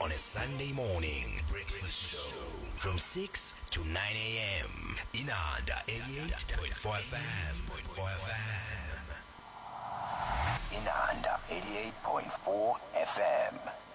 on a Sunday morning breakfast show from 6 to 9 a.m. Inanda 88.4 FM. Inanda 88.4 FM.